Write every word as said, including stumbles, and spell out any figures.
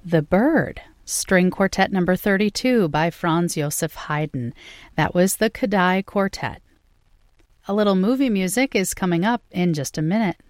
The Bird, String Quartet number thirty-two by Franz Joseph Haydn. That was the Kadai Quartet. A little movie music is coming up in just a minute.